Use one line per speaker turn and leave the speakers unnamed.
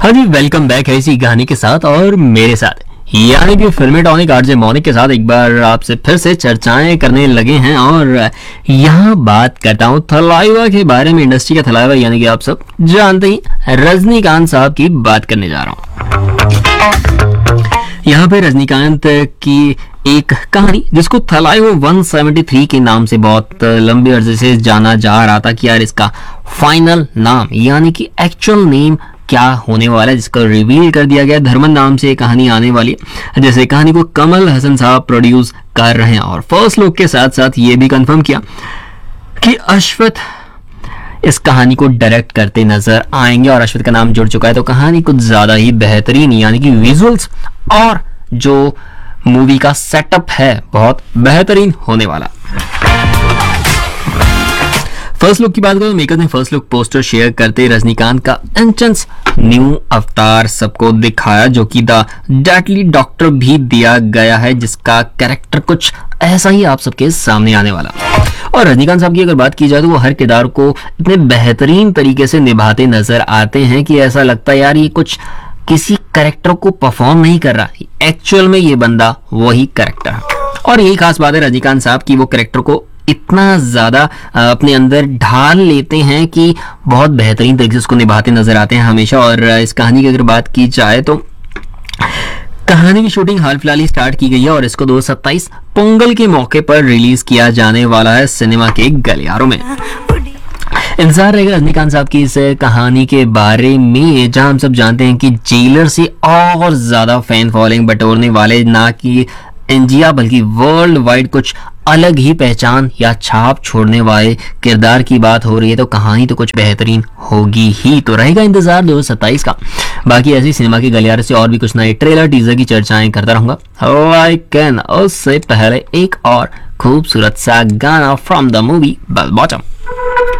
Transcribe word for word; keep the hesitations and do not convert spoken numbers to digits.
हाँ जी, welcome back है इसी कहानी के साथ और मेरे साथ यानी कि फिल्मी टॉनिक आरजे मौनिक के साथ एक बार आपसे फिर से चर्चाएं करने लगे हैं। और यहाँ बात करता हूँ थलाइवा के बारे में। इंडस्ट्री का थलाइवा यानी कि आप सब जानते ही रजनीकांत साहब की बात करने जा रहा हूँ। यहाँ पे रजनीकांत की एक कहानी जिसको थलाइवा एक सौ तिहत्तर के नाम से बहुत लंबे अर्से से जाना जा रहा था कि यार इसका फाइनल नाम यानी कि एक्चुअल नेम क्या होने वाला है, जिसको रिवील कर दिया गया। धर्मन नाम से कहानी आने वाली है। जैसे कहानी को कमल हसन साहब प्रोड्यूस कर रहे हैं और फर्स्ट लुक के साथ साथ ये भी कंफर्म किया कि अश्वथ इस कहानी को डायरेक्ट करते नजर आएंगे और अश्वथ का नाम जुड़ चुका है। तो कहानी कुछ ज्यादा ही बेहतरीन यानी कि विजुअल्स और जो मूवी का सेटअप है बहुत बेहतरीन होने वाला। फर्स्ट लुक की बात करें तो मेकर्स ने फर्स्ट लुक पोस्टर शेयर करते रजनीकांत का इंटेंस न्यू अवतार सबको दिखाया, जो कि द डेडली डॉक्टर भी दिया गया है, जिसका कैरेक्टर कुछ ऐसा ही आप सबके सामने आने वाला। और रजनीकांत साहब की अगर बात की जाए तो वो हर किरदार को इतने बेहतरीन तरीके से निभाते नजर आते हैं कि ऐसा लगता है यार ये कुछ किसी कैरेक्टर को परफॉर्म नहीं कर रहा, एक्चुअल में ये बंदा वही कैरेक्टर है। और यही खास बात है रजनीकांत साहब की, वो कैरेक्टर को इतना ज्यादा अपने अंदर ढाल लेते हैं कि बहुत बेहतरीन तरीके से उसको निभाते नजर आते हैं हमेशा। और इस कहानी की अगर बात की जाए तो कहानी की शूटिंग हाल फिलहाल ही स्टार्ट की गई है और इसको दो हज़ार सत्ताईस पोंगल के मौके पर रिलीज किया जाने वाला है सिनेमा के गलियारों में। इंतजार रहेगा रजनीकांत साहब की इस कहानी के बारे में, जहां हम सब जानते हैं कि जेलर से और ज्यादा फैन फॉलोइंग बटोरने वाले ना कि इंडिया बल्कि वर्ल्ड वाइड कुछ अलग ही पहचान या छाप छोड़ने वाले किरदार की बात हो रही है। तो कहानी तो कुछ बेहतरीन होगी ही। तो रहेगा इंतजार दो हज़ार सत्ताईस का। बाकी ऐसी सिनेमा के गलियारे से और भी कुछ नए ट्रेलर टीजर की चर्चाएं करता रहूंगा। लेकिन उससे पहले एक और खूबसूरत सा गाना from the movie bell bottom.